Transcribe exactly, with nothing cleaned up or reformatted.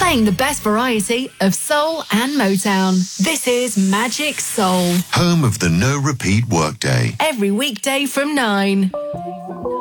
playing the best variety of soul and Motown. This is Magic Soul. Home of the no repeat workday. Every weekday from nine.